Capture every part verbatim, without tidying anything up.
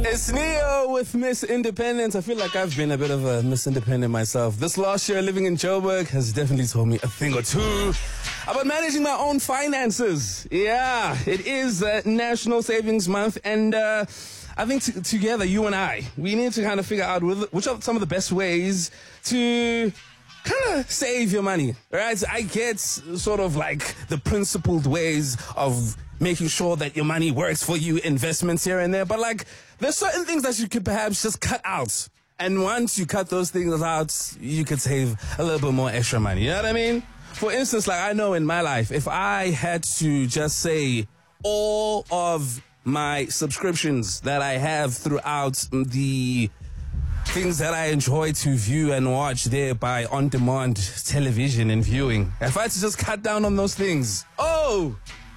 It's Neo with Miss Independence. I feel like I've been a bit of a Miss Independent myself. This last year living in Joburg has definitely taught me a thing or two about managing my own finances. Yeah, it is uh, National Savings Month, and uh, I think t- together, you and I, we need to kind of figure out which are some of the best ways to kind of save your money, right? I get sort of like the principled ways of making sure that your money works for you, investments here and there, but like there's certain things that you could perhaps just cut out. And once you cut those things out, you could save a little bit more extra money. You know what I mean? For instance, like I know in my life, if I had to just say all of my subscriptions that I have throughout the things that I enjoy to view and watch there by on-demand television and viewing, if I had to just cut down on those things, oh,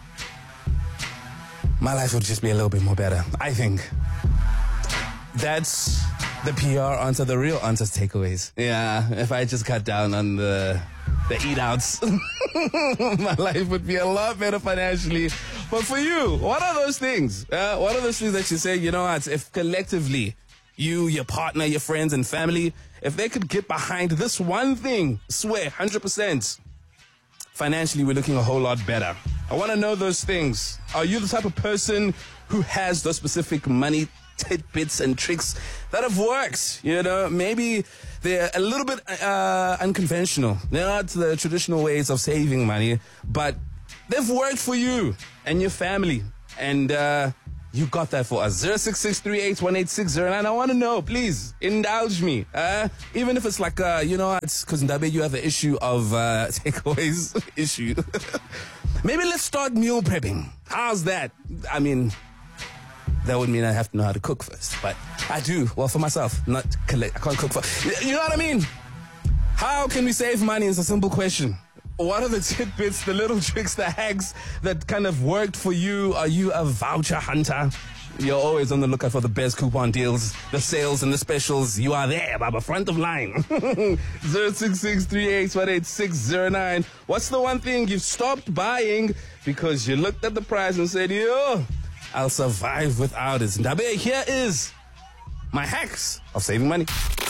my life would just be a little bit more better, I think. That's the P R answer. The real answer is takeaways. Yeah, if I just cut down on the the eat outs, my life would be a lot better financially. But for you, what are those things? Uh, what are those things that you say, you know what, if collectively, you, your partner, your friends and family, if they could get behind this one thing, swear, one hundred percent, financially we're looking a whole lot better. I want to know those things. Are you the type of person who has those specific money tidbits and tricks that have worked? You know, maybe they're a little bit uh, unconventional. They're not the traditional ways of saving money, but they've worked for you and your family. And uh, you got that for us. zero six six three eight one eight six zero nine. I want to know, please, indulge me. Uh, even if it's like, uh, you know, it's because Ndabe, you have the issue of uh, takeaways issue. Maybe let's start meal prepping. How's that? I mean, that would mean I have to know how to cook first. But I do. Well, for myself. Not collect. I can't cook for... You know what I mean? How can we save money is a simple question. What are the tidbits, the little tricks, the hacks that kind of worked for you? Are you a voucher hunter? You're always on the lookout for the best coupon deals, the sales and the specials. You are there, Baba, front of line. zero six six three eight one eight six zero nine. What's the one thing you've stopped buying because you looked at the price and said, yo, I'll survive without it? Ndabe, here is my hacks of saving money.